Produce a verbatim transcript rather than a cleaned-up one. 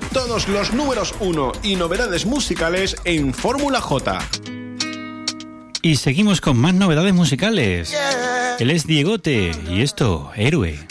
todos los números uno y novedades musicales en Fórmula J. Y seguimos con más novedades musicales. Él es Diegote y esto, Héroe.